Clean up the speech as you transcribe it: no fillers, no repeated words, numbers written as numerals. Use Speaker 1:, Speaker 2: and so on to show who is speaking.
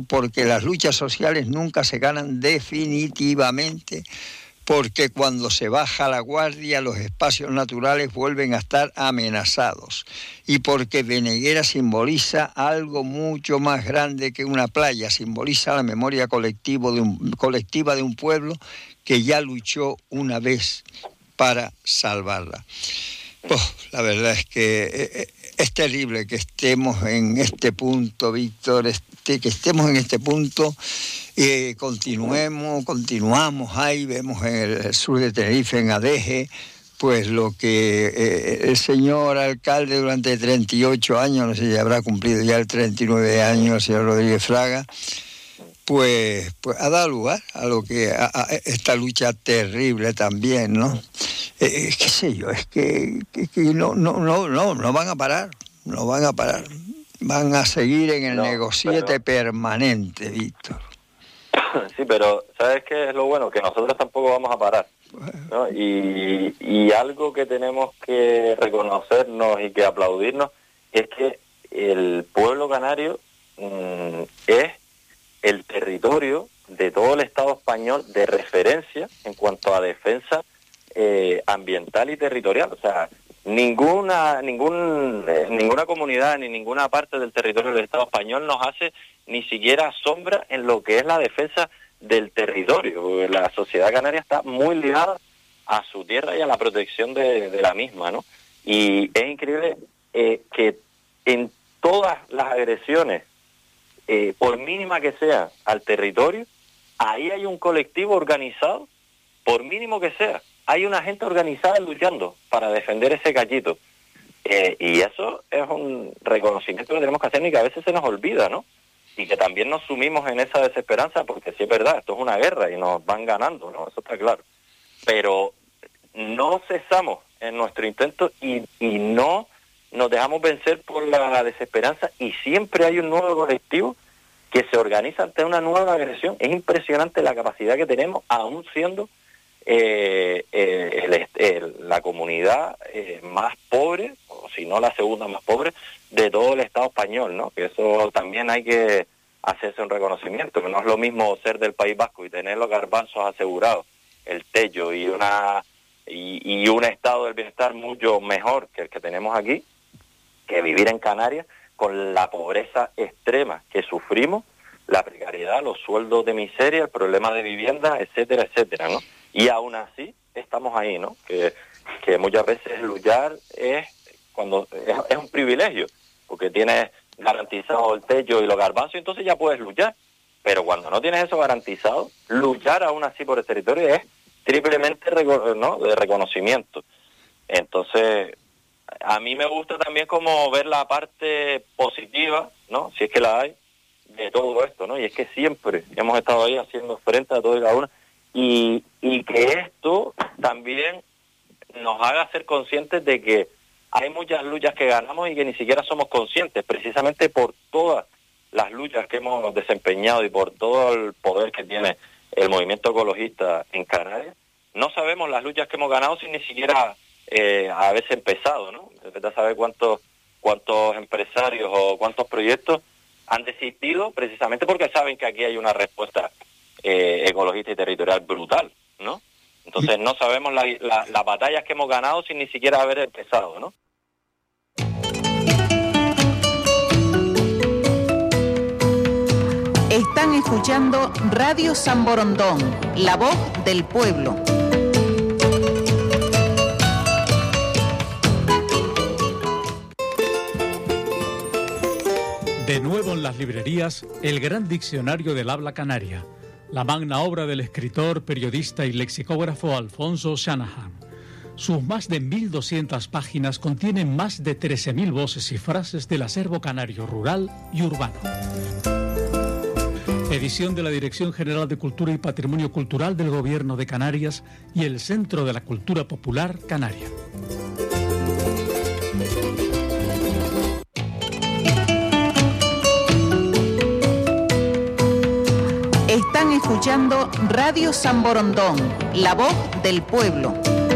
Speaker 1: porque las luchas sociales nunca se ganan definitivamente, porque cuando se baja la guardia los espacios naturales vuelven a estar amenazados, y porque Beneguera simboliza algo mucho más grande que una playa, simboliza la memoria colectiva de un pueblo que ya luchó una vez para salvarla. La verdad es que es terrible que estemos en este punto, Víctor, que estemos en este punto. Continuamos ahí, vemos en el sur de Tenerife, en Adeje, pues lo que el señor alcalde durante 38 años, no sé si habrá cumplido ya el 39 años, el señor Rodríguez Fraga, pues ha dado lugar a lo que a esta lucha terrible también, ¿no? Qué sé yo, es que no van a parar, van a seguir en el negociete permanente, Víctor.
Speaker 2: Sí, pero ¿sabes qué es lo bueno? Que nosotros tampoco vamos a parar, ¿no? Y algo que tenemos que reconocernos y que aplaudirnos es que el pueblo canario es el territorio de todo el Estado español de referencia en cuanto a defensa ambiental y territorial. O sea, ninguna comunidad ni ninguna parte del territorio del Estado español nos hace ni siquiera sombra en lo que es la defensa del territorio. La sociedad canaria está muy ligada a su tierra y a la protección de la misma, ¿no? Y es increíble que en todas las agresiones, por mínima que sea, al territorio, ahí hay un colectivo organizado, por mínimo que sea, hay una gente organizada luchando para defender ese cachito. Y eso es un reconocimiento que tenemos que hacer y que a veces se nos olvida, ¿no? Y que también nos sumimos en esa desesperanza, porque sí es verdad, esto es una guerra y nos van ganando, ¿no? Eso está claro. Pero no cesamos en nuestro intento y no nos dejamos vencer por la desesperanza, y siempre hay un nuevo colectivo que se organiza ante una nueva agresión. Es impresionante la capacidad que tenemos, aún siendo la comunidad más pobre, o si no la segunda más pobre, de todo el Estado español, ¿no? Que eso también hay que hacerse un reconocimiento, que no es lo mismo ser del País Vasco y tener los garbanzos asegurados, el techo y un estado del bienestar mucho mejor que el que tenemos aquí, que vivir en Canarias con la pobreza extrema que sufrimos, la precariedad, los sueldos de miseria, el problema de vivienda, etcétera, etcétera, ¿no? Y aún así estamos ahí, ¿no? Que muchas veces luchar es un privilegio, porque tienes garantizado el techo y los garbanzos, entonces ya puedes luchar. Pero cuando no tienes eso garantizado, luchar aún así por el territorio es triplemente de reconocimiento. Entonces, a mí me gusta también como ver la parte positiva, ¿no? Si es que la hay, de todo esto, ¿no? Y es que siempre hemos estado ahí haciendo frente a todo y cada uno, y que esto también nos haga ser conscientes de que hay muchas luchas que ganamos y que ni siquiera somos conscientes, precisamente por todas las luchas que hemos desempeñado y por todo el poder que tiene el movimiento ecologista en Canarias. No sabemos las luchas que hemos ganado sin ni siquiera haberse empezado, ¿no? De saber cuántos empresarios o cuántos proyectos han desistido precisamente porque saben que aquí hay una respuesta ecologista y territorial brutal, ¿no? Entonces no sabemos las batallas que hemos ganado sin ni siquiera haber empezado, ¿no?
Speaker 3: Están escuchando Radio San Borondón, la voz del pueblo.
Speaker 4: De nuevo en las librerías, el gran diccionario del habla canaria, la magna obra del escritor, periodista y lexicógrafo Alfonso Shanahan. Sus más de 1.200 páginas contienen más de 13.000 voces y frases del acervo canario rural y urbano. Edición de la Dirección General de Cultura y Patrimonio Cultural del Gobierno de Canarias y el Centro de la Cultura Popular Canaria.
Speaker 3: Están escuchando Radio San Borondón, la voz del pueblo.